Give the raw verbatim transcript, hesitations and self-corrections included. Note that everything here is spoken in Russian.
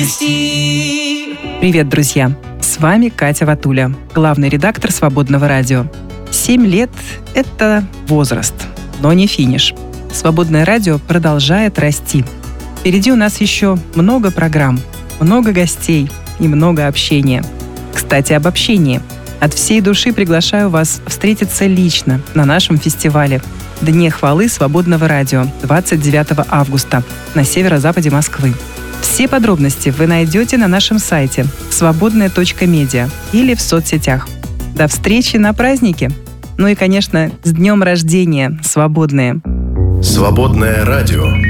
Привет, друзья! С вами Катя Ватуля, главный редактор «Свободного радио». Семь лет — это возраст, но не финиш. «Свободное радио» продолжает расти. Впереди у нас еще много программ, много гостей и много общения. Кстати, об общении. От всей души приглашаю вас встретиться лично на нашем фестивале «Дне хвалы Свободного радио» двадцать девятого августа на северо-западе Москвы. Все подробности вы найдете на нашем сайте свободная точка медиа или в соцсетях. До встречи на празднике! Ну и, конечно, с днем рождения, свободные! Свободное радио.